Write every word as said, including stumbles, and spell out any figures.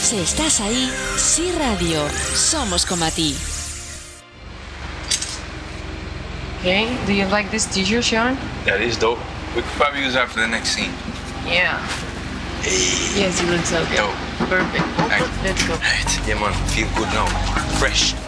Si estás ahí, Sí Radio. Somos como a ti. Hey, do you like this t-shirt, Sean? That is dope. We could probably use that for the next scene. Yeah. Hey. Yes, you look so good. Dope. Perfect. Thank you. Let's go. Right. Yeah, man. Feel good now. Fresh.